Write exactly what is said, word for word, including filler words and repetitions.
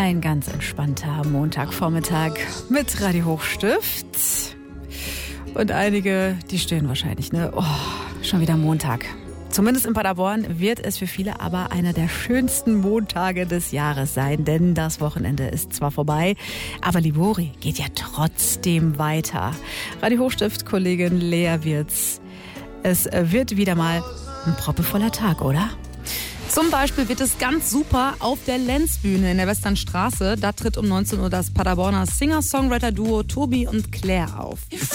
Ein ganz entspannter Montagvormittag mit Radio Hochstift. Und einige, die stöhnen wahrscheinlich, ne? Oh, schon wieder Montag. Zumindest in Paderborn wird es für viele aber einer der schönsten Montage des Jahres sein, denn das Wochenende ist zwar vorbei, aber Libori geht ja trotzdem weiter. Radio Hochstift-Kollegin Lea Wirz. Es wird wieder mal ein proppevoller Tag, oder? Zum Beispiel wird es ganz super auf der Lenzbühne in der Westernstraße. Da tritt um neunzehn Uhr das Paderborner Singer-Songwriter-Duo Tobi und Claire auf.